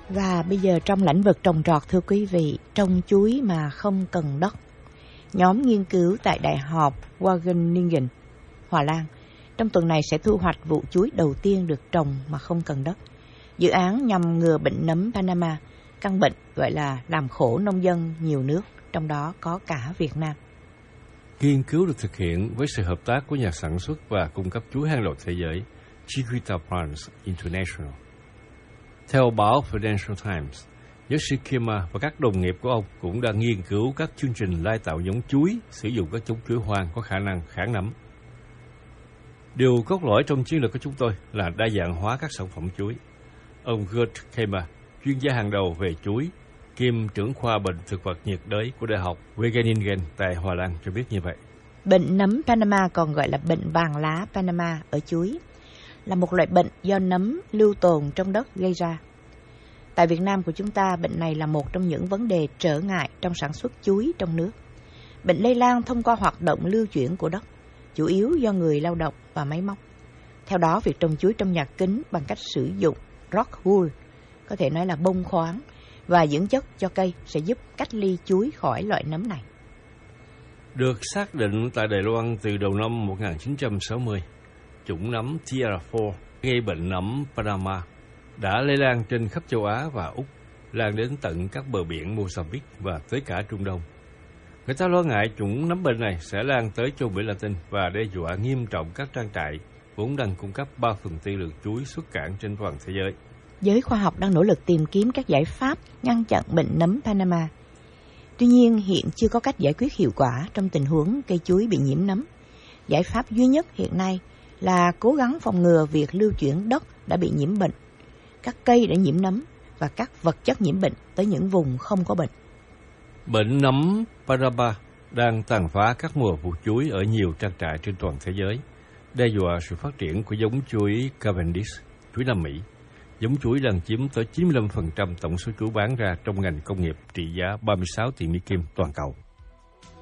Và bây giờ trong lĩnh vực trồng trọt, thưa quý vị, trồng chuối mà không cần đất. Nhóm nghiên cứu tại Đại học Wageningen, Hà Lan, trong tuần này sẽ thu hoạch vụ chuối đầu tiên được trồng mà không cần đất. Dự án nhằm ngừa bệnh nấm Panama, căn bệnh gọi là làm khổ nông dân nhiều nước, trong đó có cả Việt Nam. Nghiên cứu được thực hiện với sự hợp tác của nhà sản xuất và cung cấp chuối hàng đầu thế giới Chiquita Plants International. Theo báo Financial Times, giáo sư Kima và các đồng nghiệp của ông cũng đang nghiên cứu các chương trình lai tạo giống chuối sử dụng các giống chuối hoang có khả năng kháng nấm. Điều cốt lõi trong chiến lược của chúng tôi là đa dạng hóa các sản phẩm chuối. Ông Gert Kima, chuyên gia hàng đầu về chuối, kiêm trưởng khoa bệnh thực vật nhiệt đới của Đại học Wageningen tại Hà Lan cho biết như vậy. Bệnh nấm Panama còn gọi là bệnh vàng lá Panama ở chuối, là một loại bệnh do nấm lưu tồn trong đất gây ra. Tại Việt Nam của chúng ta, bệnh này là một trong những vấn đề trở ngại trong sản xuất chuối trong nước. Bệnh lây lan thông qua hoạt động lưu chuyển của đất, chủ yếu do người lao động và máy móc. Theo đó, việc trồng chuối trong nhà kính bằng cách sử dụng rock wool, có thể nói là bông khoáng, và dưỡng chất cho cây sẽ giúp cách ly chuối khỏi loại nấm này. Được xác định tại Đài Loan từ đầu năm 1960, chủng nấm Tierra 4 gây bệnh nấm Panama đã lây lan trên khắp châu Á và Úc, lan đến tận các bờ biển Mozambique và tới cả Trung Đông. Người ta lo ngại chủng nấm bệnh này sẽ lan tới châu Mỹ Latin và đe dọa nghiêm trọng các trang trại vốn đang cung cấp 3/4 lượng chuối xuất cảng trên toàn thế giới. Giới khoa học đang nỗ lực tìm kiếm các giải pháp ngăn chặn bệnh nấm Panama. Tuy nhiên, hiện chưa có cách giải quyết hiệu quả trong tình huống cây chuối bị nhiễm nấm. Giải pháp duy nhất hiện nay là cố gắng phòng ngừa việc lưu chuyển đất đã bị nhiễm bệnh, các cây đã nhiễm nấm và các vật chất nhiễm bệnh tới những vùng không có bệnh. Bệnh nấm Panama đang tàn phá các mùa vụ chuối ở nhiều trang trại trên toàn thế giới, đe dọa sự phát triển của giống chuối Cavendish, chuối Nam Mỹ. Giống chuối đang chiếm tới 95% tổng số chuối bán ra trong ngành công nghiệp trị giá 36 tỷ Mỹ Kim toàn cầu.